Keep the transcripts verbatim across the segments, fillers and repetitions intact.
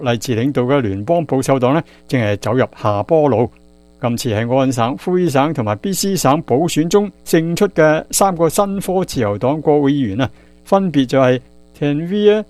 勵治領導嘅聯邦保守黨呢，正係走入下坡路。今次係安省、魁省同埋 B C 省補選中勝出嘅三個新科自由黨國會議員啊，分別就係 Tanveer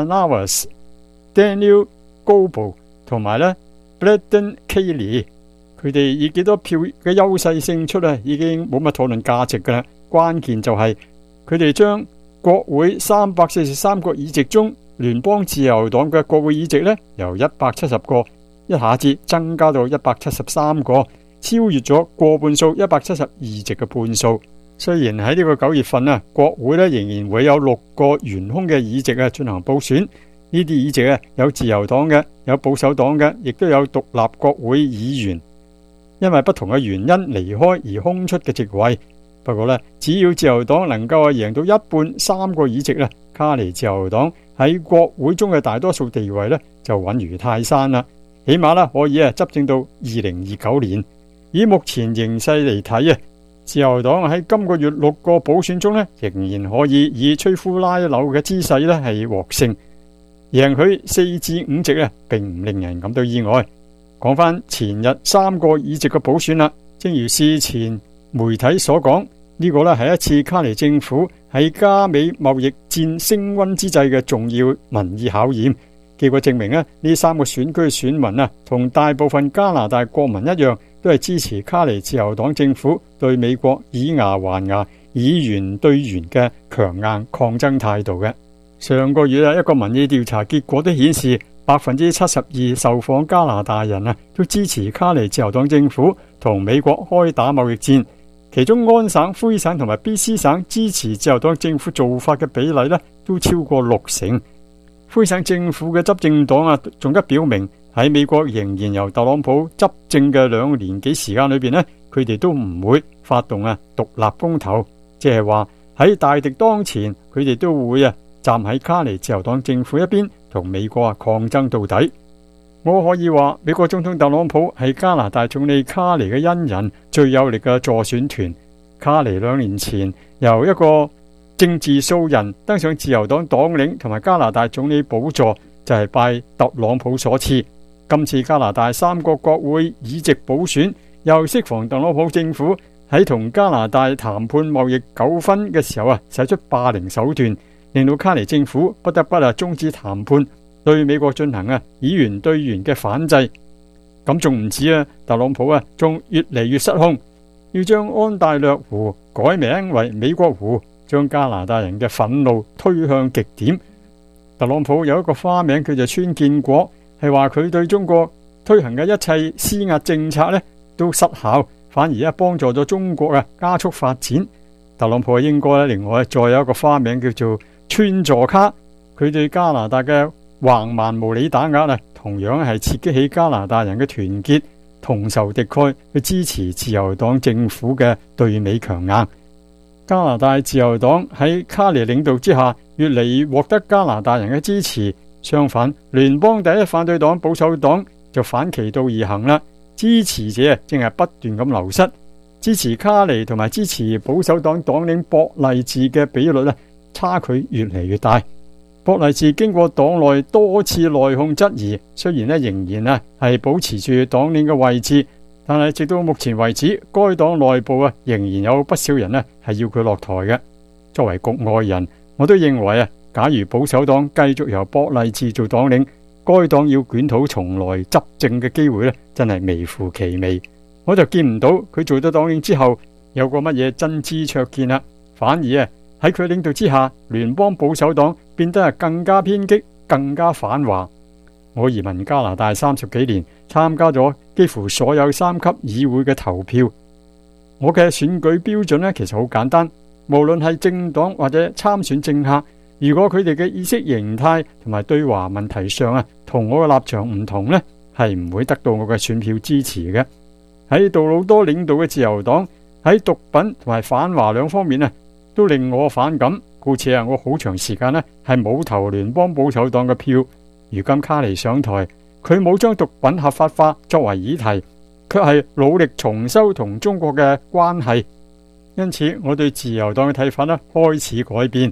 Srinivas、Daniel Goebel 同埋咧 Brendan Kelly。佢哋以幾多票嘅優勢勝出啊，已經冇乜討論價值噶啦。關鍵就係佢哋將國會三百四十三個議席中，聯邦自由黨嘅國會議席呢，由一百七十個一下子增加到一百七十三個，超越咗過半數一百七十二席嘅半數。雖然喺呢個九月份啊，國會呢仍然會有六個懸空嘅議席啊進行補選。呢啲議席啊，有自由黨嘅，有保守黨嘅，亦都有獨立國會議員因為不同嘅原因離開而空出嘅席位。不過呢，只要自由黨能夠贏到一半三個議席呢，卡尼自由黨喺國會中嘅大多數地位呢就穩如泰山啦。起碼呢可以啊執政到二零二九年。以目前形勢嚟睇啊，自由黨喺今個月六個補選中呢，仍然可以以摧枯拉朽嘅姿勢呢係獲勝，贏佢四至五席啊，並唔令人感到意外。講翻前日三個議席嘅補選啦，正如事前媒體所講，呢個呢係一次卡尼政府喺加美貿易戰升溫之際嘅重要民意考驗。結果證明呢，呢三個選區選民啊，同大部分加拿大國民一樣，都係支持卡尼自由黨政府對美國以牙還牙、以元對元嘅強硬抗爭態度嘅。上個月啊，一個民意調查結果都顯示，百分之七十二受訪加拿大人啊，都支持卡尼自由黨政府同美國開打貿易戰。其中安省、魁省同埋 B C 省支持自由黨政府做法嘅比例呢，都超過六成。魁省政府嘅執政黨啊，仲加表明喺美國仍然由特朗普執政嘅兩年幾時間裏邊呢，佢哋都唔會發動啊獨立公投，即係話喺大敵當前，佢哋都會啊站喺卡尼自由黨政府一邊，同美國啊抗爭到底。我可以話，美國總統特朗普係加拿大總理卡尼嘅恩人，最有力嘅助選團。卡尼兩年前由一個政治素人登上自由黨黨領同埋加拿大總理寶座，就係拜特朗普所賜。今次加拿大三個國會議席補選，又適逢特朗普政府喺同加拿大談判貿易糾紛嘅時候啊，使出霸凌手段，令到卡尼政府不得不啊終止談判，對美國進行啊以元對元嘅反制。咁仲唔止啊，特朗普啊仲越嚟越失控，要將安大略湖改名為美國湖，將加拿大人嘅憤怒推向極點。特朗普有一個花名叫做川建國，係話佢對中國推行嘅一切施壓政策呢都失效，反而啊幫助咗中國啊加速發展。特朗普應該另外再有一個花名叫做川座卡，佢對加拿大嘅橫蠻無理打壓啊，同樣係刺激起加拿大人嘅團結，同仇敵愾去支持自由黨政府嘅對美強硬。加拿大自由黨喺卡尼領導之下，越嚟越獲得加拿大人嘅支持。相反，聯邦第一反對黨保守黨就反其道而行啦，支持者正係不斷咁流失，支持卡尼同埋支持保守黨黨領博勵治嘅比率咧，差距越嚟越大。博勵治經過黨內多次內訌質疑，雖然咧仍然啊係保持住黨領嘅位置，但係直到目前為止，該黨內部啊仍然有不少人咧係要佢落台嘅。作為局外人，我都認為啊，假如保守黨繼續由博勵治做黨領，該黨要捲土重來執政嘅機會咧，真係微乎其微。我就見唔到佢做咗黨領之後有個乜嘢真知灼見啦，反而啊喺佢領導之下，聯邦保守黨變得係更加偏激、更加反華。我移民加拿大三十幾年，參加咗幾乎所有三級議會嘅投票。我嘅選舉標準呢，其實好簡單，無論係政黨或者參選政客，如果佢哋嘅意識形態同埋對華問題上啊，同我嘅立場唔同呢，係唔會得到我嘅選票支持嘅。喺杜魯多領導嘅自由黨喺毒品同埋反華兩方面啊，都令我反感，故此啊，我好長時間呢係冇投聯邦保守黨嘅票。如今卡尼上台，佢冇將毒品合法化作為議題，卻係努力重修同中國嘅關係。因此，我對自由黨嘅睇法呢開始改變。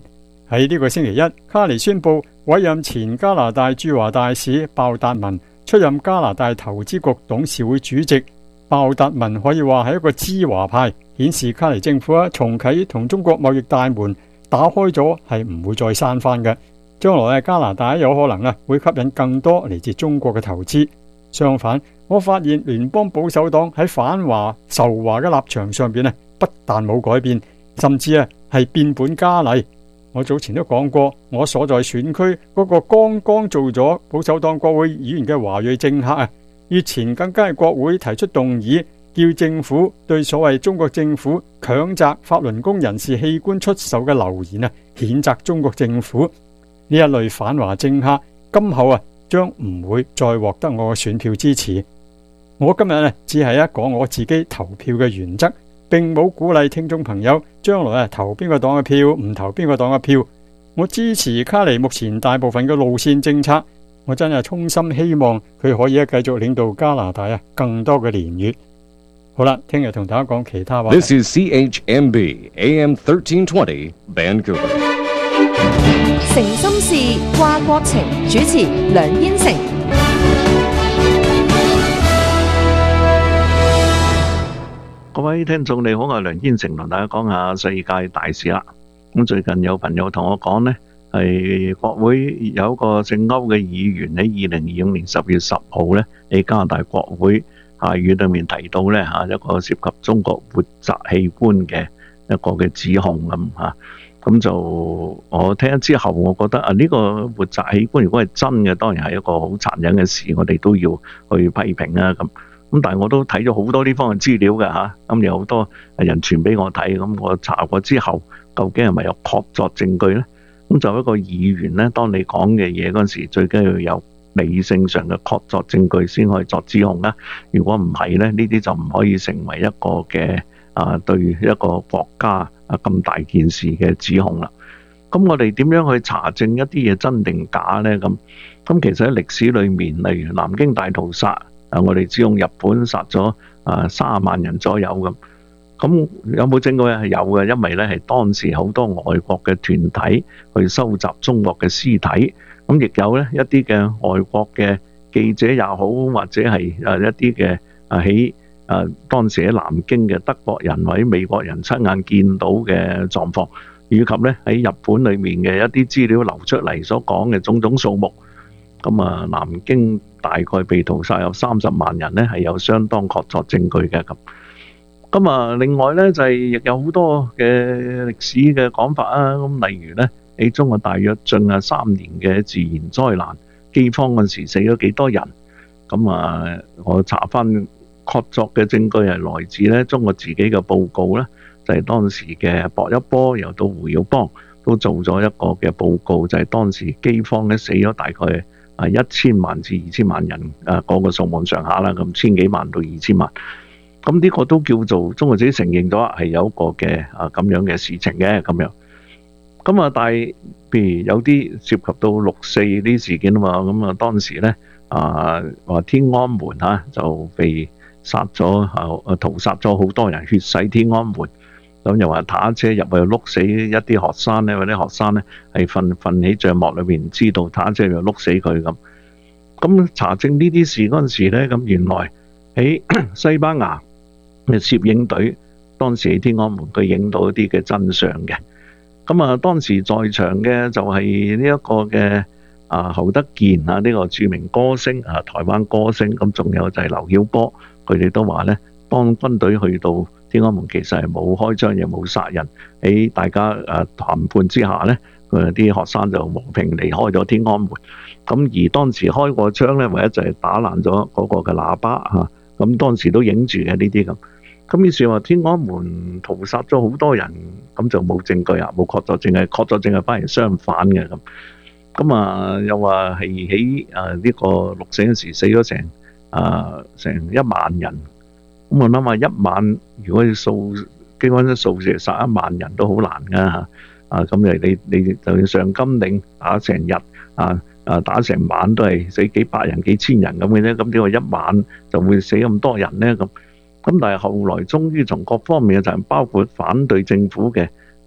喺呢個星期一，卡尼宣布委任前加拿大駐華大使鮑達民出任加拿大投資局董事會主席。鮑達民可以話係一個知華派，顯示卡尼政府啊重啟同中國貿易大門打開咗，係唔會再閂翻嘅。將來加拿大有可能啊會吸引更多嚟自中國嘅投資。相反，我發現聯邦保守黨喺反華仇華嘅立場上邊咧，不但冇改變，甚至啊係變本加厲。我早前都講過，我所在選區嗰個剛剛做咗保守黨國會議員嘅華裔政客啊，月前更加係國會提出動議，叫政府對所謂中國政府強責法輪功人士器官出售嘅流言啊，譴責中國政府。呢一類反華政客今後啊將唔會再獲得我嘅選票支持。我今日呢只係一講我自己投票嘅原則，並冇鼓勵聽眾朋友將來啊投邊個黨嘅票，唔投邊個黨嘅票。我支持卡尼目前大部分嘅路線政策，我真係衷心希望佢可以繼續領導加拿大啊更多嘅年月。好啦，聽日同大家講其他話題。 This is C H M B A M thirteen twenty Vancouver。 誠心事掛國情，主持梁燕城。 各位聽眾你好，我係梁燕城，同大家講下世界大事啦。咁最近有朋友同我講呢，係國會有一個姓歐嘅議員喺二零二五年十月十號呢，喺加拿大國會下院裏面提到呢吓一個涉及中國活摘器官嘅一個嘅指控咁吓。咁就我聽咗之後，我覺得啊呢個活摘器官如果係真嘅，當然係一個好殘忍嘅事，我哋都要去批評啊咁。咁但係我都睇咗好多呢方面資料嘅吓，咁有好多人傳俾我睇，咁我查過之後，究竟係咪有確鑿證據呢？咁就一個議員呢，當你講嘅嘢嗰陣時，最緊要有理性上嘅確鑿證據先可以作指控啦。如果唔係呢，呢啲就唔可以成為一個嘅啊對一個國家啊咁大件事嘅指控啦。咁我哋點樣去查證一啲嘢真定假呢？咁咁其實喺歷史裏面，例如南京大屠殺。啊！我哋只用日本殺咗啊三十萬人左右咁，咁有冇證據？係有嘅，因為咧係當時好多外國嘅團體去收集中國嘅屍體，咁亦有咧一啲嘅外國嘅記者也好，或者係啊一啲嘅啊喺啊當時喺南京嘅德國人或者美國人親眼見到嘅狀況，以及咧喺日本裏面嘅一啲資料流出嚟所講嘅種種數目。咁啊，南京大概被屠殺有三十萬人呢，係有相當確鑿證據嘅咁。咁啊，另外呢，就係亦有好多嘅歷史嘅講法啊。咁例如呢，喺中國大約進入三年嘅自然災難饑荒嗰陣時，死咗幾多人？咁啊，我查翻確鑿嘅證據係來自呢中國自己嘅報告呢，就係當時嘅薄一波又到胡耀邦都做咗一個嘅報告，就係當時饑荒呢死咗大概啊，一千萬至二千萬人啊，嗰個數目上下啦，咁千幾萬到二千萬，咁呢個都叫做中國自己承認咗係有一個嘅啊咁樣嘅事情嘅咁樣。咁啊，但係譬如有啲涉及到六四呢啲事件啊嘛，咁啊當時咧啊話天安門嚇就被殺咗啊，屠殺咗好多人，血洗天安門。咁又話打車入去碌死一啲學生咧，或者學生咧係瞓瞓喺帳幕裏邊，唔知道打車就碌死佢咁。咁查證呢啲事嗰陣時咧，咁原來喺西班牙嘅攝影隊當時喺天安門佢影到一啲嘅真相嘅。咁啊，當時在場嘅就係呢一個嘅啊侯德健啊，呢個著名歌星啊，台灣歌星。咁仲有就係劉曉波，佢哋都話咧，當軍隊去到天安門其實係冇開槍，又冇殺人，喺大家誒談判之下呢，佢啲學生就和平離開咗天安門。咁而當時開過槍呢，唯一就係打爛咗嗰個嘅喇叭嚇。咁當時都影住嘅呢啲咁。咁於是話天安門屠殺咗好多人，咁就冇證據啊，冇確鑿證據，確鑿證據反而相反嘅咁。咁啊又話係喺誒呢個六四嗰時死咗成啊成一萬人。咁我諗下一萬，如果要數機關一數成殺一萬人都好難噶嚇。啊咁你你你就算上金嶺打成日啊啊打成晚都係死幾百人幾千人咁嘅啫。咁點解一晚就會死咁多人呢？咁咁但係後來終於從各方面嘅就係包括反對政府嘅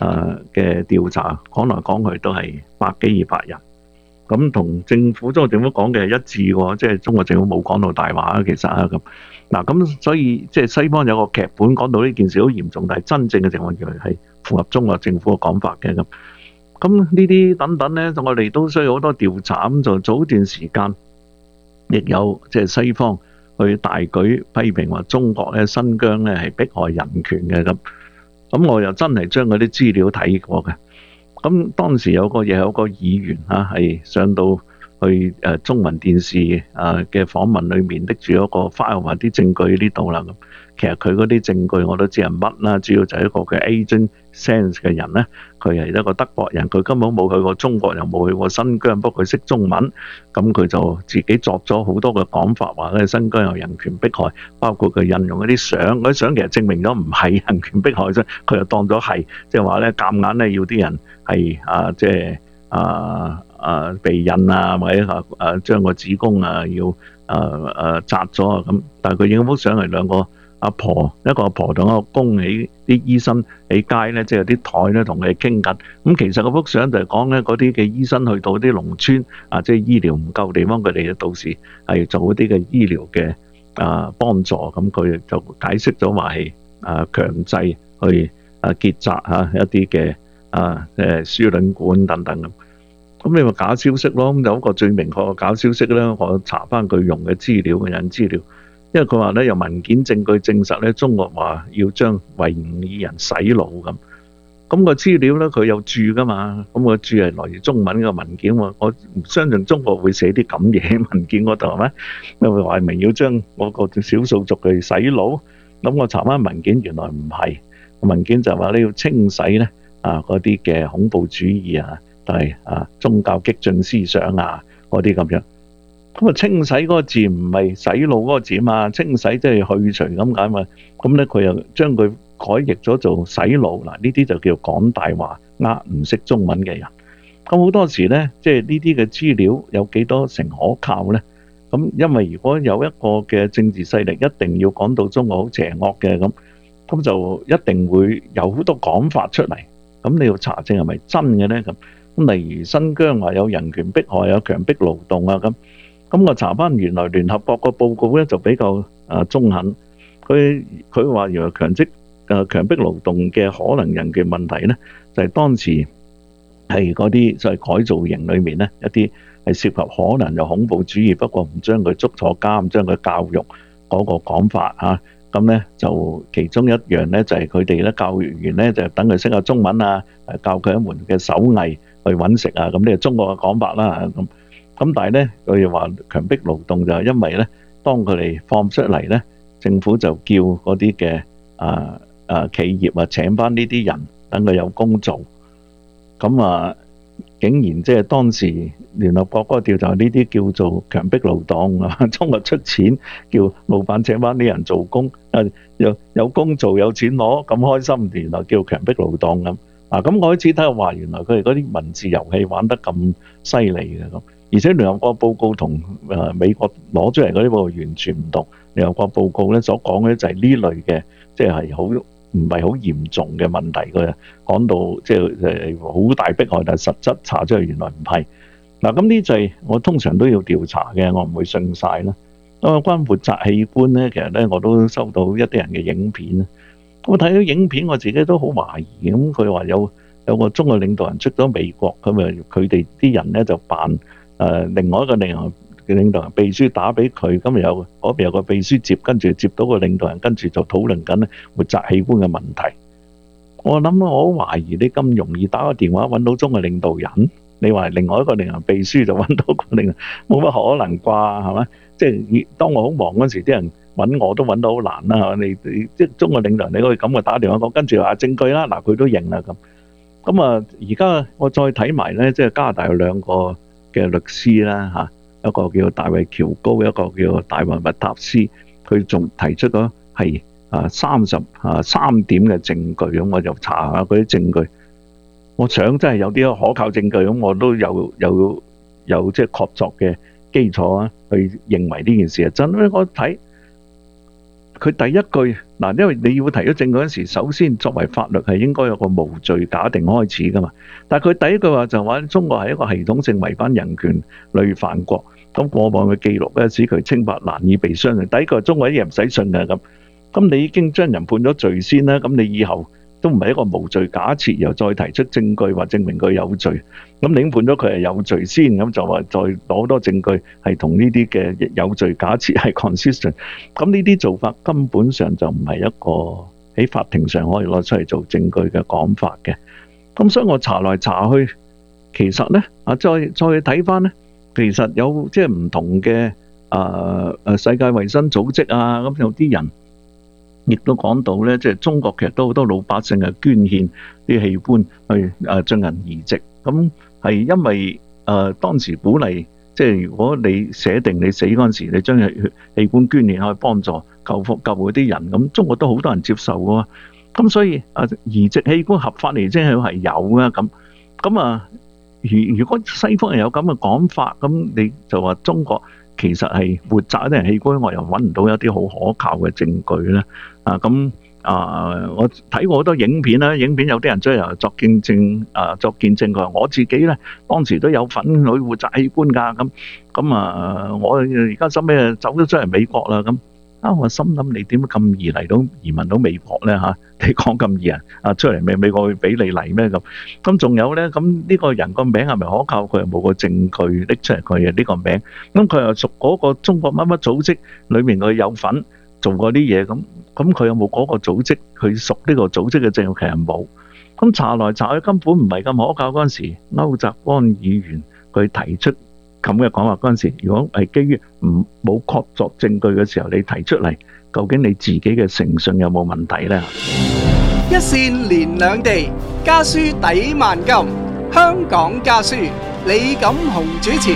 誒嘅調查，講來講去都係百幾二百人。咁同政府中國政府講嘅係一致喎，即係中國政府冇講到大話啊，其實啊咁。嗱咁所以即係西方有個劇本講到呢件事好嚴重，但係真正嘅情況原來係符合中國政府嘅講法嘅咁。咁呢啲等等咧，我哋都需要好多調查。咁就早段時間亦有即係西方去大舉批評話中國咧新疆咧係迫害人權嘅咁。咁我又真係將嗰啲資料睇過嘅。咁當時有個嘢有個議員嚇係上到去誒中文電視誒嘅訪問裏面，拎住一個 file 話啲證據呢度啦咁。其實佢嗰啲證據我都知係乜啦，主要就係一個嘅 agent sense 嘅人咧，佢係一個德國人，佢根本冇去過中國，又冇去過新疆，不過佢識中文，咁佢就自己作咗好多嘅講法，話咧新疆有人權迫害，包括佢引用一啲相，嗰啲相其實證明咗唔係人權迫害啫，佢就當咗係，即係話咧夾硬咧要啲人係啊，即係啊啊避孕啊，或者啊啊將個子宮啊要啊啊摘咗啊咁，但係佢影幅相係兩個阿婆，一個阿婆同一個公喺啲醫生喺街咧，即係有啲台咧同佢哋傾緊。咁其實嗰幅相就係講咧，嗰啲嘅醫生去到啲農村啊，即係醫療唔夠地方，佢哋到時係做一啲嘅醫療嘅啊幫助。咁佢就解釋咗話係啊強制去啊結紮嚇一啲嘅啊誒輸卵管等等咁。咁你話假消息咯？咁有一個最明確嘅假消息咧，我查翻佢用嘅資料嘅人資料。因為佢話咧，有文件證據證實咧，中國話要將維吾爾人洗腦咁。咁個資料咧，佢有注噶嘛？咁個注係來自中文嘅文件喎。我唔相信中國會寫啲咁嘢喺文件嗰度係咪？因為話明要將我個少數族嘅洗腦。咁我查翻文件，原來唔係。文件就話你要清洗咧啊嗰啲嘅恐怖主義啊，但係啊宗教激進思想啊嗰啲咁樣。咁啊，清洗嗰個字唔係洗腦嗰個字啊嘛，清洗即係去除咁解嘛。咁咧佢又將佢改譯咗做洗腦。嗱，呢啲就叫講大話，呃唔識中文嘅人。咁好多時咧，即係呢啲嘅資料有幾多成可靠咧？咁因為如果有一個嘅政治勢力一定要講到中國好邪惡嘅咁，咁就一定會有好多講法出嚟。咁你要查證係咪真嘅咧？咁咁例如新疆話有人權迫害、有強迫勞動啊咁。咁我查翻原來聯合國個報告咧就比較啊中肯，佢佢話原來強迫啊強迫勞動嘅可能人權問題咧，就係當時係嗰啲就係改造營裏面咧一啲係涉及可能有恐怖主義，不過唔將佢捉坐監，將佢教育嗰個講法嚇。咁咧就其中一樣咧就係佢哋咧教育員咧就等佢識下中文啊，教佢一門嘅手藝去揾食啊。咁呢係中國嘅講法啦咁。咁但係咧，佢哋話強迫勞動就係因為咧，當佢哋放出嚟咧，政府就叫嗰啲嘅啊啊企業啊請翻呢啲人，等佢有工做。咁啊，竟然即係當時聯合國嗰個調查，呢啲叫做強迫勞動啊！中國出錢叫老闆請翻啲人做工，啊有有工做有錢攞，咁開心，原來叫強迫勞動咁。啊，咁我開始睇下話，原來佢哋嗰啲文字遊戲玩得咁犀利嘅咁。而且聯合國報告同誒美國攞出嚟嗰啲報告完全唔同。聯合國報告咧所講嘅就係呢類嘅，即係好唔係好嚴重嘅問題。佢講到即係誒好大迫害，但係實質查出嚟原來唔係。嗱，咁呢就係我通常都要調查嘅，我唔會信晒啦。咁啊，關活摘器官咧，其實咧我都收到一啲人嘅影片啦。咁我睇到影片，我自己都好懷疑。咁佢話有有個中國領導人出咗美國，咁啊佢哋啲人咧就扮。誒，另外一個領導嘅領導人秘書打俾佢，咁有嗰邊有個秘書接，跟住接到個領導人，跟住就討論緊咧活摘器官嘅問題。我諗我好懷疑你咁容易打個電話揾到中國領導人，你話另外一個領導人秘書就揾到個領導人，冇乜可能啩？係咪？即係當我好忙嗰時，啲人揾我都揾到好難啦。你你即係中國領導人，你可以咁嘅打電話講，跟住話證據啦，嗱佢都認啦咁。咁啊，而家我再睇埋咧，即係加拿大有兩個嘅律師啦嚇，一個叫大衛喬高，一個叫大衛麥塔斯，佢仲提出咗係啊三十啊三點嘅證據，咁我就查下嗰啲證據。我想真係有啲可靠證據，咁我都有有有即係確鑿嘅基礎啊，去認為呢件事係真。因為我睇佢第一句嗱，因為你要提咗證據嗰陣時，首先作為法律係應該有個無罪假定開始噶嘛。但係佢第一句話就話中國係一個系統性違反人權累犯國，咁過往嘅記錄咧使佢清白難以被相信。第一句中國啲嘢唔使信嘅咁，咁你已經將人判咗罪先啦，咁你以後都唔係一個無罪假設，又再提出證據或證明佢有罪，咁你已經判咗佢係有罪先，咁就話再攞多證據係同呢啲嘅有罪假設係 consistent， 咁呢啲做法根本上就唔係一個喺法庭上可以攞出嚟做證據嘅講法嘅。咁所以我查來查去，其實呢，啊再再睇翻呢，其實有即係唔同嘅啊誒世界衛生組織啊，咁有啲人亦都講到咧，即係中國其實都好多老百姓係捐獻啲器官去誒進行移植，咁係因為誒當時鼓勵，即係如果你寫定你死嗰陣時，你將器官捐獻可以幫助救復救嗰啲人，咁中國都好多人接受嘅，咁所以誒移植器官合法嚟，即係係有啊，咁咁啊，如如果西方人有咁嘅講法，咁你就話中國其實係活摘一啲人器官，我又揾唔到一啲好可靠嘅證據咧。啊，咁啊，我睇過好多影片啦，影片有啲人出嚟作見證，啊作見證，佢話我自己咧當時都有份去活摘器官㗎，咁咁啊，我而家收尾走咗出嚟美國啦，咁啊，我心諗你點解咁易嚟到移民到美國咧嚇？你講咁易啊？啊出嚟美美國會俾你嚟咩咁？咁仲有咧，咁呢個人個名係咪可靠？佢又冇個證據拎出嚟，佢嘅呢個名，咁佢又屬嗰個中國乜乜組織裏面佢有份做過啲嘢，咁咁佢有冇嗰個組織？佢屬呢個組織嘅證據其實冇。咁查來查去根本唔係咁可靠嗰陣時，歐澤光議員佢提出咁嘅講話嗰陣時，如果係基於唔冇確鑿證據嘅時候，你提出嚟，究竟你自己嘅誠信有冇問題呢？ 一線連兩地，家書抵萬金。香港家書，李錦雄主持。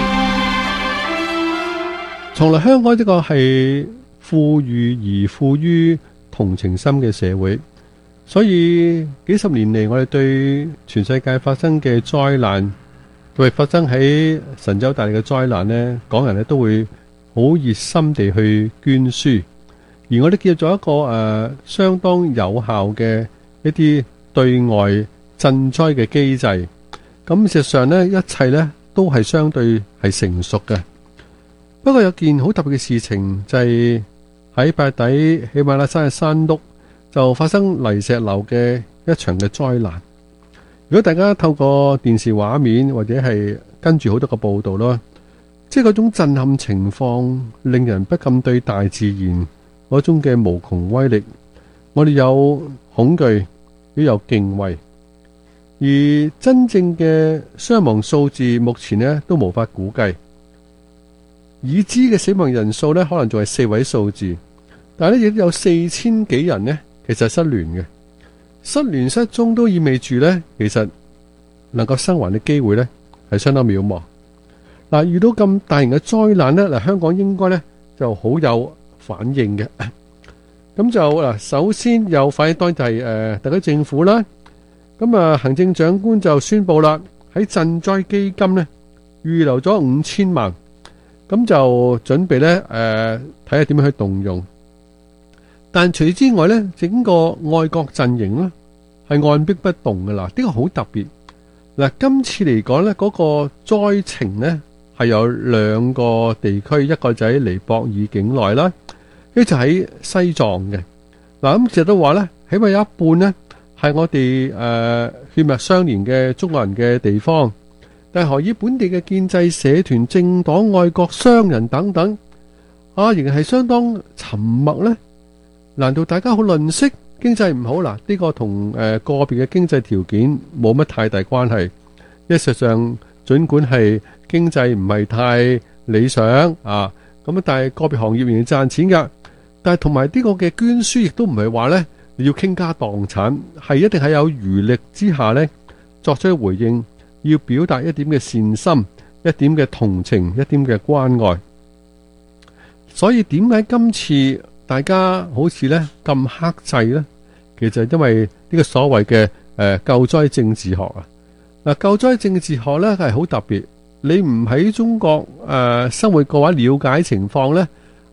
從來香港呢個係富裕而富於同情心嘅社會，所以幾十年嚟，我哋對全世界發生嘅災難，特別發生喺神州大地嘅災難呢，港人呢都會好熱心地去捐書，而我哋建立咗一個誒、呃、相當有效嘅一啲對外賑災嘅機制。咁事實上呢，一切呢都係相對係成熟嘅。不過有件好特別嘅事情，就係喺八月底喜馬拉雅山嘅山麓就發生泥石流嘅一場嘅災難。如果大家透過電視畫面或者係跟住好多個報道咯，即係嗰種震撼情況，令人不禁對大自然嗰種嘅無窮威力，我哋有恐懼，亦有敬畏。而真正嘅傷亡數字目前呢都無法估計，已知嘅死亡人數呢可能仲係四位數字，但係咧亦都有四千幾人呢其實失聯嘅。失聯失蹤都意味住呢，其實能夠生還嘅機會呢係相當渺茫。嗱，遇到咁大型嘅災難呢，嗱香港應該呢就好有反應嘅。咁就嗱，首先有反應當然就係誒特區政府啦。咁啊，行政長官就宣布啦，喺賑災基金呢預留咗五千萬，咁就準備呢誒睇下點樣去動用。但除此之外呢，整個愛國陣營呢係按兵不動噶啦，呢個好特別。嗱，今次嚟講呢，嗰個災情呢係有兩個地區，一個就喺尼泊爾境內啦，一就喺西藏嘅。嗱，咁其實都話呢，起碼有一半呢係我哋誒、呃、血脈相連嘅中國人嘅地方，但係何以本地嘅建制社團、政黨、愛國商人等等啊，仍然係相當沉默呢？難道大家好吝嗇？經濟唔好嗱？呢、這個同誒、呃、個別嘅經濟條件冇乜太大關係。因為事實上，儘管係經濟唔係太理想啊，咁但係個別行業仍然賺錢噶。但係同埋呢個嘅捐書，亦都唔係話呢要傾家蕩產，係一定係有餘力之下呢作出回應，要表達一點嘅善心、一點嘅同情、一點嘅關愛。所以點解今次大家好似呢咁克制呢？其實因為呢個所謂嘅誒救災政治學啊，嗱，救災政治學呢係好特別。你唔喺中國誒、呃、生活嘅話，了解情況呢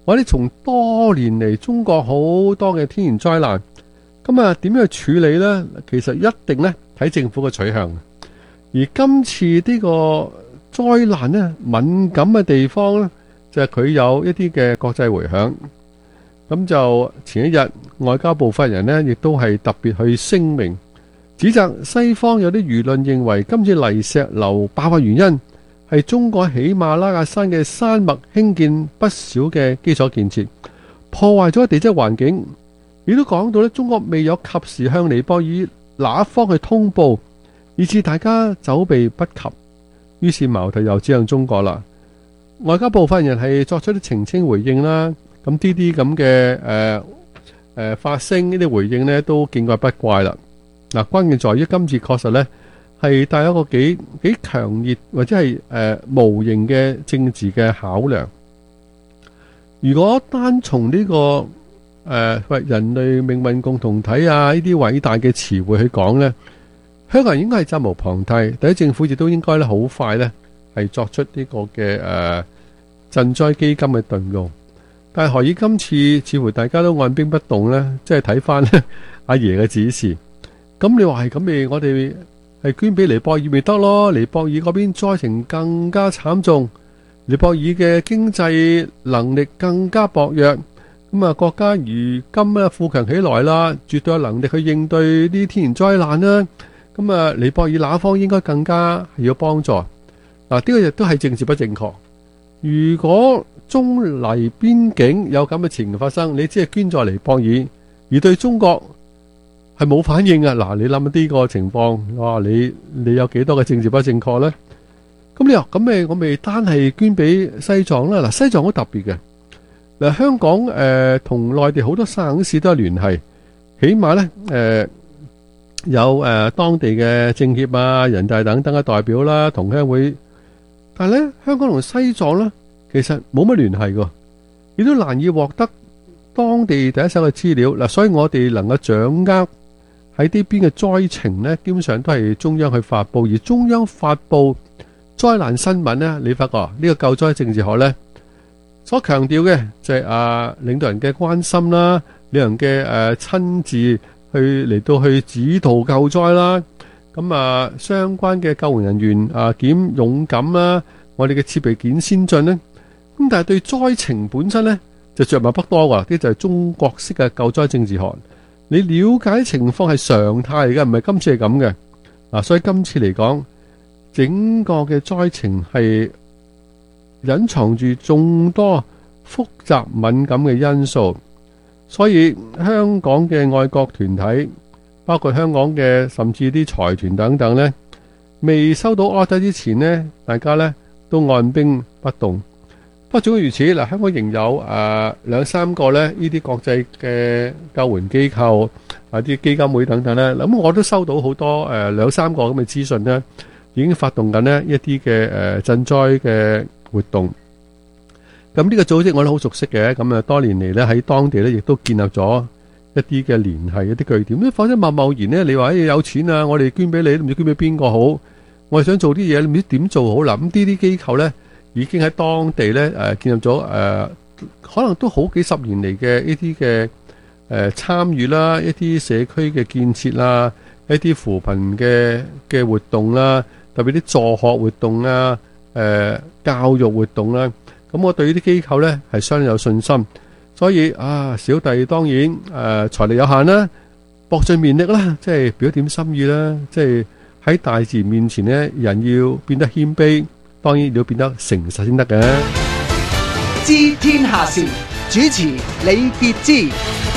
或者從多年嚟中國好多嘅天然災難，咁啊點樣去處理呢？其實一定咧睇政府嘅取向。而今次呢個災難呢，敏感嘅地方呢，就係佢有一啲嘅國際回響。咁就前一日外交部發言人呢，亦都係特別去聲明，指責西方有啲輿論認為今次泥石流爆發原因係中國喜馬拉雅山嘅山脈興建不少嘅基礎建設，破壞咗地質環境。亦都講到咧，中國未有及時向尼泊爾那一方去通報，以致大家走避不及，於是矛頭又指向中國啦。外交部發言人係作出啲澄清回應啦。咁呢啲咁嘅誒誒發聲呢啲回應呢，都見怪不怪啦。嗱，關鍵在於今次確實呢係帶有一個幾幾強烈或者係誒、呃、無形嘅政治嘅考量。如果單從呢、這個誒、呃、人類命運共同體啊呢啲偉大嘅詞彙去講呢，香港人應該係責無旁貸。第一，政府亦都應該咧好快呢係作出呢個嘅誒賑災基金嘅動用。但係何以今次似乎大家都按兵不動呢？即係睇翻阿爺嘅指示。咁你話係咁咪，我哋係捐俾尼泊爾咪得咯？尼泊爾嗰邊災情更加慘重，尼泊爾嘅經濟能力更加薄弱。咁啊，國家如今啊富強起來啦，絕對有能力去應對啲天然災難啦。咁啊，尼泊爾那方應該更加要幫助。嗱，呢個亦都係政治不正確。如果中尼邊境有咁嘅情形發生，你只係捐助尼泊爾，而對中國係冇反應啊！嗱，你諗下呢個情況，哇！你你有幾多嘅政治不正確呢？咁你話咁咪我咪單係捐俾西藏啦？嗱，西藏好特別嘅。嗱，香港誒同內地好多省市都有聯繫，起碼咧誒有誒當地嘅政協啊、人大等等嘅代表啦、同鄉會，但係咧香港同西藏咧，其實冇乜聯繫㗎，亦都難以獲得當地第一手嘅資料。嗱，所以我哋能夠掌握喺呢邊嘅災情呢，基本上都係中央去發布。而中央發布災難新聞呢，你發覺呢個救災政治學呢，所強調嘅就係啊領導人嘅關心啦，領導人嘅誒親自去嚟到去指導救災啦。咁啊相關嘅救援人員啊檢勇敢啦，我哋嘅設備件先進呢。咁但係對災情本身呢，就着墨不多噶，呢就係中國式嘅救災政治學。你了解情況係常態嚟嘅，唔係今次係咁嘅。嗱，所以今次嚟講，整個嘅災情係隱藏住眾多複雜敏感嘅因素，所以香港嘅愛國團體，包括香港嘅甚至啲財團等等呢，未收到 order 之前呢，大家呢都按兵不動。不過總如此，嗱，香港仍有誒兩三個咧呢啲國際嘅救援機構啊，啲基金會等等咧。咁我都收到好多誒兩三個咁嘅資訊咧，已經發動緊呢一啲嘅誒賑災嘅活動。咁呢個組織我都好熟悉嘅，咁啊多年嚟咧喺當地咧亦都建立咗一啲嘅聯繫、一啲據點。咁否則貿貿然咧，你話誒有錢啊，我哋捐俾你，都唔知捐俾邊個好。我哋想做啲嘢，你唔知點做好啦。咁呢啲機構咧，已經喺當地咧誒建立咗誒，可能都好幾十年嚟嘅一啲嘅誒參與啦，一啲社區嘅建設啦，一啲扶貧嘅嘅活動啦，特別啲助學活動啊、誒教育活動啦。咁我對呢啲機構咧係相當有信心，所以啊，小弟當然誒財力有限啦，搏盡綿力啦，即係表點心意啦，即係喺大自然面前咧，人要變得謙卑。當然要變得誠實先得嘅。 知天下事，主持李傑之。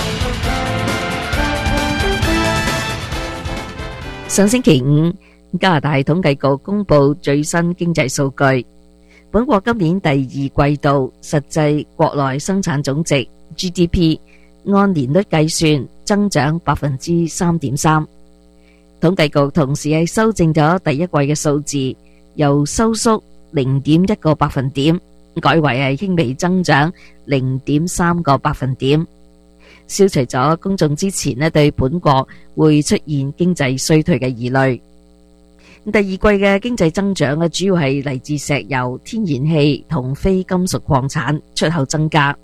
上星期五，加拿大統計局公布最新經濟數據，本國今年第二季度實際國內生產總值 G D P 按年率計算增長百分之三點三。統計局同時係修正咗第一季嘅數字，由收縮零點一個百分點，改為係輕微增長零點三個百分點，消除咗公眾之前呢對本國會出現經濟衰退嘅疑慮。第二季嘅經濟增長呢，主要係嚟自石油、天然氣同非金屬礦產出口增加，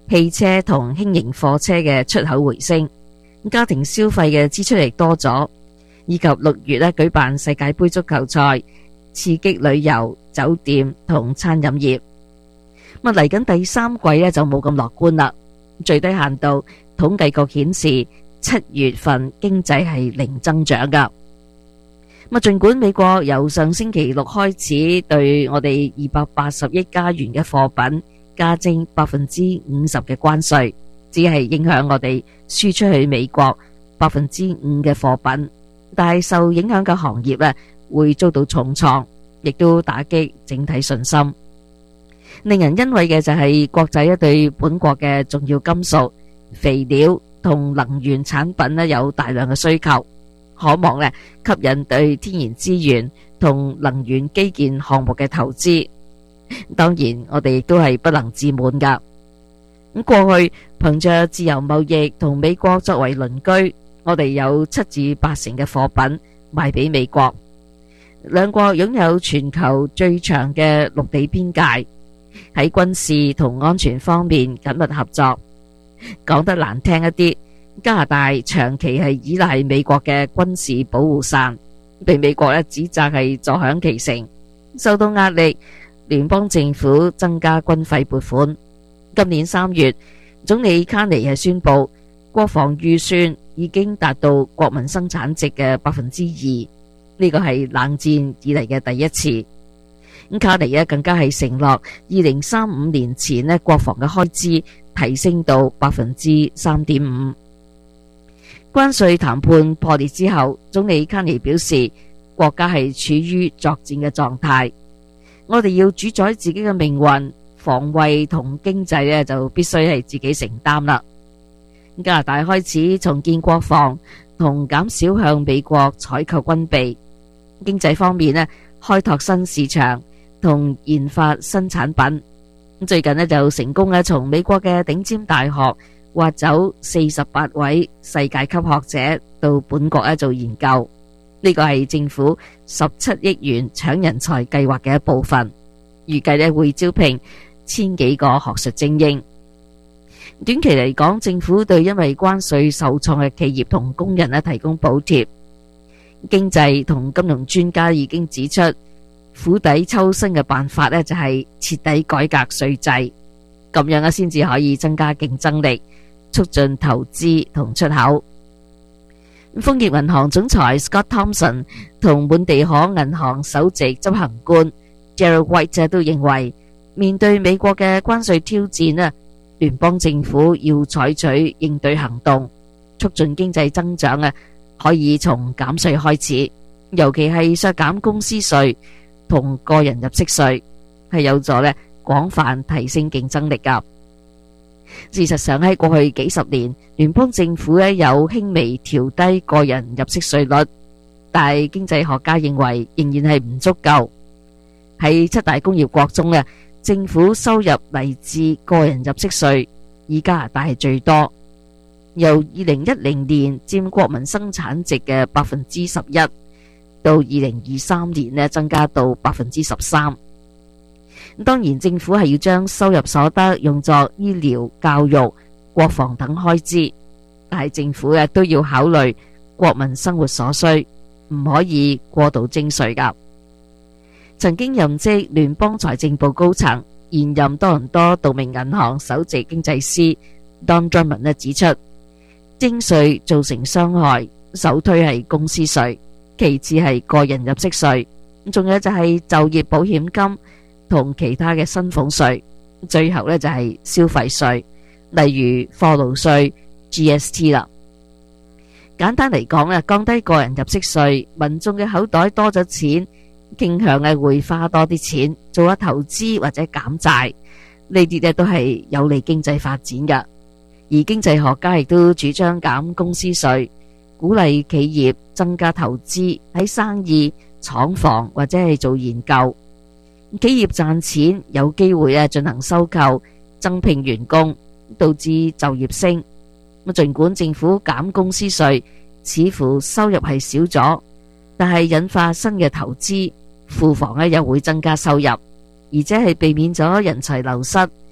汽車同輕型貨車嘅出口回升，家庭消費嘅支出亦多咗，以及六月咧舉辦世界盃足球賽，刺激旅遊、酒店同餐飲業。咁嚟緊第三季咧就冇咁樂觀啦。最低限度統計局顯示七月份經濟係零增長噶。咁盡管美國由上星期六開始對我哋二百八十億加元嘅貨品加徵百分之五十嘅關稅，只係影響我哋輸出去美國百分之五嘅貨品，但係受影響嘅行業咧會遭到重創，亦都打擊整體信心。令人欣慰嘅就係國際咧對本國嘅重要金屬、肥料同能源產品咧有大量嘅需求，可望咧吸引對天然資源同能源基建項目嘅投資。當然，我哋亦都係不能自滿噶。咁過去憑着自由貿易同美國作為鄰居，我哋有七至八成嘅貨品賣俾美國。兩國擁有全球最長嘅陸地邊界，喺軍事同安全方面緊密合作。講得難聽一啲，加拿大長期係依賴美國嘅軍事保護傘，被美國咧指責係坐享其成。受到壓力，聯邦政府增加軍費撥款。今年三月，總理卡尼係宣布，國防預算已經達到國民生產值嘅百分之二，呢個係冷戰以嚟嘅第一次。咁卡尼咧更加係承諾，二零三五年前咧國防嘅開支提升到百分之三點五。關稅談判破裂之後，總理卡尼表示，國家係處於作戰嘅狀態，我哋要主宰自己嘅命運，防衛同經濟咧就必須係自己承擔啦。加拿大開始重建國防同減少向美國採購軍備，經濟方面咧開拓新市場同研發新產品。最近咧就成功咧從美國嘅頂尖大學挖走四十八位世界級學者到本國咧做研究，呢個係政府十七億元搶人才計劃嘅一部分，預計咧會招聘千幾個學術精英。短期嚟講，政府對因為關稅受創嘅企業同工人咧提供補貼。經濟同金融專家已經指出，釜底抽薪嘅辦法咧就係徹底改革稅制，咁樣咧先至可以增加競爭力，促進投資同出口。豐業銀行總裁 Scott Thompson 同滿地可銀行首席執行官 Gerald White 都認為，面對美國嘅關稅挑戰啊，聯邦政府要採取應對行動，促進經濟增長啊，可以從減稅開始，尤其係削減公司稅同個人入息稅，係有助咧廣泛提升競爭力噶。事實上喺過去幾十年，聯邦政府咧有輕微調低個人入息稅率，但係經濟學家認為仍然係唔足夠。喺七大工業國中咧，政府收入嚟自個人入息稅以加拿大係最多，由二零一零年佔國民生產值嘅百分之十一，到二零二三年咧增加到百分之十三。當然，政府係要將收入所得用作醫療、教育、國防等開支，但係政府咧都要考慮國民生活所需，唔可以過度徵稅噶。曾經任職聯邦財政部高層、現任多倫多道明銀行首席經濟師 Don Drummond 咧指出，徵稅造成傷害，首推係公司稅，其次係個人入息稅，仲有就係就業保險金同其他嘅薪俸稅，最後咧就係消費稅，例如貨勞稅 G S T 啦。簡單嚟講咧，降低個人入息稅，民眾嘅口袋多咗錢，傾向咧會花多啲錢做下投資或者減債，呢啲咧都係有利經濟發展噶。而經濟學家亦都主張減公司稅，鼓勵企業增加投資喺生意、廠房或者係做研究。企業賺錢有機會咧進行收購、增聘員工，導致就業升。咁盡管政府減公司稅，似乎收入係少咗，但係引發新嘅投資，庫房咧又會增加收入，而且係避免咗人才流失。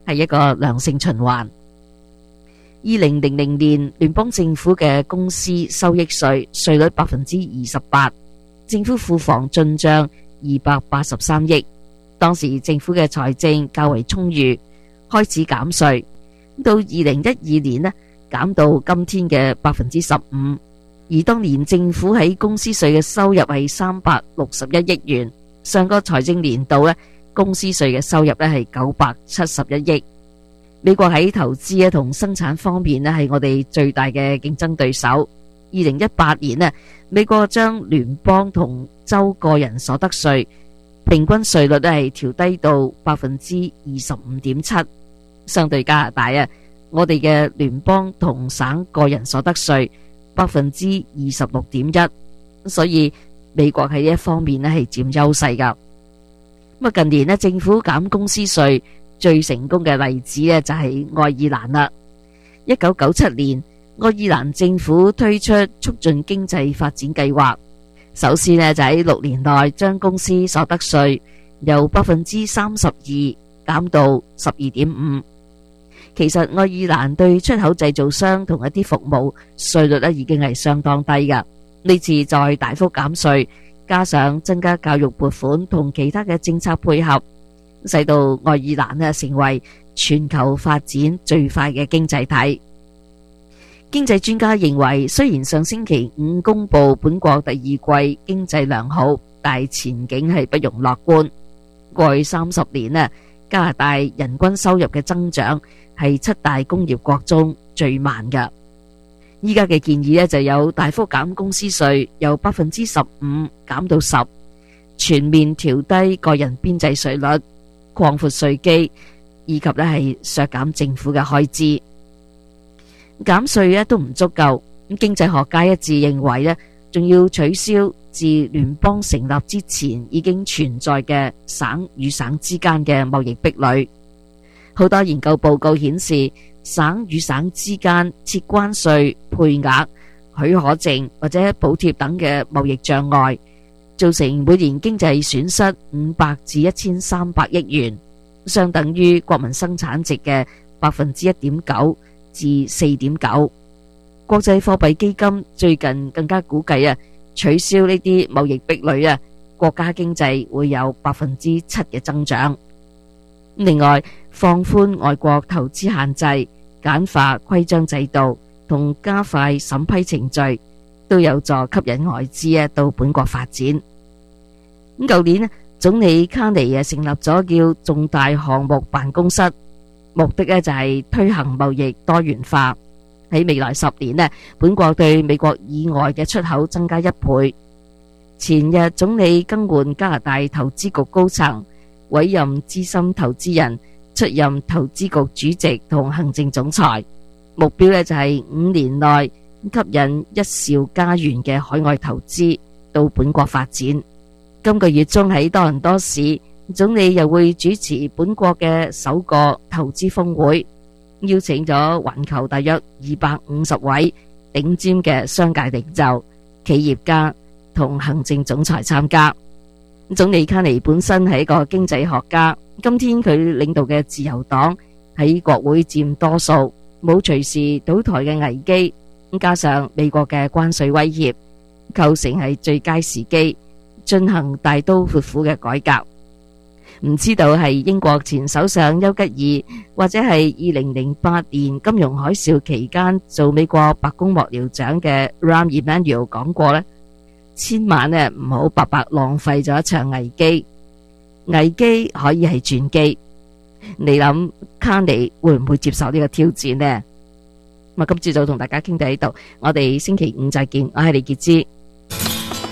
係一個良性循環。二零零零年聯邦政府嘅公司收益稅稅率百分之二十八，政府庫房進賬二百八十三億。當時政府嘅財政較為充裕，開始減稅。到二零一二年呢，減到今天嘅百分之十五。而當年政府喺公司稅嘅收入係三百六十一億元，上個財政年度呢，公司稅嘅收入呢係九百七十一億。美國喺投資啊同生產方面呢係我哋最大嘅競爭對手。二零一八年呢，美國將聯邦同州個人所得稅平均稅率呢係調低到百分之二十五點七，相對加拿大啊，我哋嘅聯邦同省個人所得稅百分之二十六點一，所以美國喺呢一方面呢係佔優勢噶。咁啊，近年呢政府減公司稅最成功嘅例子呢，就係愛爾蘭啦。一九九七年，愛爾蘭政府推出促進經濟發展計劃，首先呢，就喺六年內將公司所得稅由百分之三十二減到十二點五。其實愛爾蘭對出口製造商同一啲服務稅率呢已經係相當低噶，呢次再大幅減稅，加上增加教育撥款同其他嘅政策配合，使到愛爾蘭呢成為全球發展最快嘅經濟體。經濟專家認為，雖然上星期五公布本國第二季經濟良好，但係前景係不容樂觀。過去三十年呢，加拿大人均收入嘅增長係七大工業國中最慢嘅。依家嘅建議呢，就有大幅減公司稅，由百分之十五減到十，全面調低個人邊際稅率，擴闊稅基，以及呢係削減政府嘅開支。減稅呢都唔足夠，咁經濟學家一致認為呢，仲要取消自聯邦成立之前已經存在嘅省與省之間嘅貿易壁壘。好多研究報告顯示，省與省之間設關稅、配額、許可證或者補貼等嘅貿易障礙，造成每年經濟損失五百至一千三百億元，相等於國民生產值嘅百分之一點九至四點九。國際貨幣基金最近更加估計啊，取消呢啲貿易壁壘啊，國家經濟會有百分之七嘅增長。另外，放寬外國投資限制、簡化規章制度同加快審批程序，都有助吸引外資啊到本國發展。咁舊年總理卡尼啊成立咗叫重大項目辦公室，目的呢就係推行貿易多元化。喺未來十年呢，本國對美國以外嘅出口增加一倍。前日總理更換加拿大投資局高層，委任資深投資人出任投資局主席同行政總裁，目標呢就係五年內吸引一兆加元嘅海外投資到本國發展。今個月中喺多倫多市，總理又會主持本國嘅首個投資峰會，邀請咗環球大約二百五十位頂尖嘅商界領袖、企業家同行政總裁參加。總理卡尼本身係一個經濟學家，今天佢領導嘅自由黨喺國會佔多數，冇隨時倒台嘅危機，加上美國嘅關稅威脅，構成係最佳時機進行大刀闊斧嘅改革。唔知道係英國前首相丘吉爾，或者係二零零八年金融海嘯期間做美國白宮幕僚長嘅 Rahm Emanuel 講過呢，千萬呢唔好白白浪費咗一場危機，危機可以係轉機。你諗卡尼會唔會接受呢個挑戰呢？咁今朝早同大家傾到呢度，我哋星期五再見，我係李潔芝。